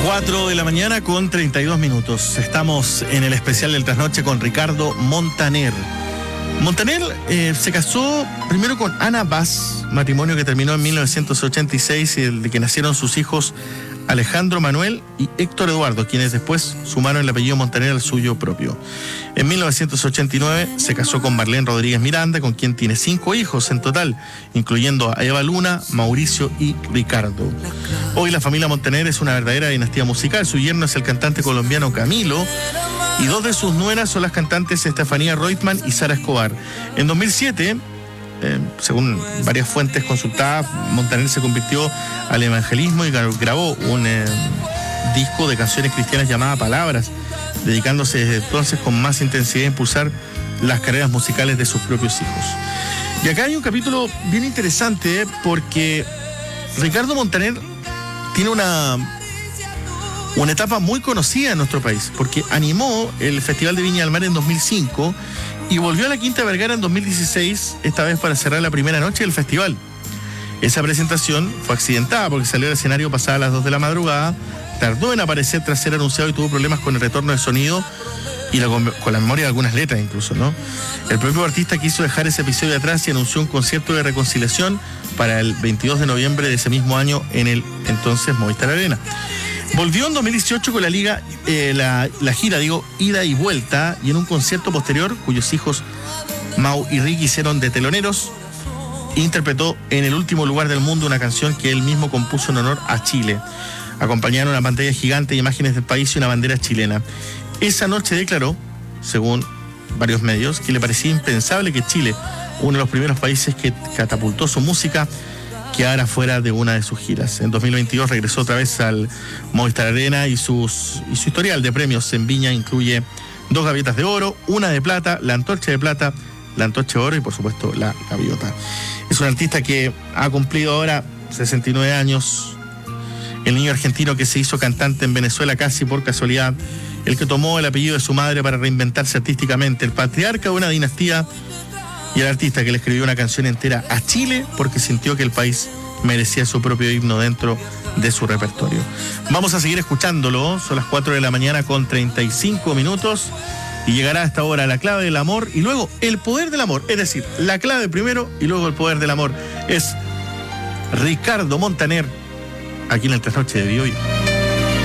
4 de la mañana con 32 minutos. Estamos en el especial del Trasnoche con Ricardo Montaner. Montaner se casó primero con Ana Vaz, matrimonio que terminó en 1986 y de que nacieron sus hijos Alejandro Manuel y Héctor Eduardo, quienes después sumaron el apellido Montaner al suyo propio. En 1989 se casó con Marlene Rodríguez Miranda, con quien tiene 5 hijos en total, incluyendo a Eva Luna, Mauricio y Ricardo. Hoy la familia Montaner es una verdadera dinastía musical. Su yerno es el cantante colombiano Camilo y 2 de sus nueras son las cantantes Estefanía Reutemann y Sara Escobar. En 2007... según varias fuentes consultadas, Montaner se convirtió al evangelismo y grabó un disco de canciones cristianas llamada Palabras, dedicándose desde entonces con más intensidad a impulsar las carreras musicales de sus propios hijos. Y acá hay un capítulo bien interesante porque Ricardo Montaner tiene una etapa muy conocida en nuestro país, porque animó el Festival de Viña del Mar en 2005 y volvió a la Quinta Vergara en 2016, esta vez para cerrar la primera noche del festival. Esa presentación fue accidentada porque salió al escenario pasada las 2 de la madrugada, tardó en aparecer tras ser anunciado y tuvo problemas con el retorno del sonido y con la memoria de algunas letras incluso, ¿no? El propio artista quiso dejar ese episodio atrás y anunció un concierto de reconciliación para el 22 de noviembre de ese mismo año en el entonces Movistar Arena. Volvió en 2018 con la gira, ida y vuelta, y en un concierto posterior, cuyos hijos Mau y Ricky hicieron de teloneros, interpretó En el último lugar del mundo, una canción que él mismo compuso en honor a Chile. Acompañaron una pantalla gigante de imágenes del país y una bandera chilena. Esa noche declaró, según varios medios, que le parecía impensable que Chile, uno de los primeros países que catapultó su música, quedara fuera de una de sus giras. En 2022 regresó otra vez al Movistar Arena y su historial de premios en Viña incluye 2 gaviotas de oro, una de plata, la antorcha de plata, la antorcha de oro y por supuesto la gaviota. Es un artista que ha cumplido ahora 69 años, el niño argentino que se hizo cantante en Venezuela casi por casualidad, el que tomó el apellido de su madre para reinventarse artísticamente, el patriarca de una dinastía y el artista que le escribió una canción entera a Chile porque sintió que el país merecía su propio himno dentro de su repertorio. Vamos a seguir escuchándolo, son las 4 de la mañana con 35 minutos y llegará a esta hora la clave del amor y luego el poder del amor, es decir, la clave primero y luego el poder del amor. Es Ricardo Montaner aquí en el Trasnoche de hoy.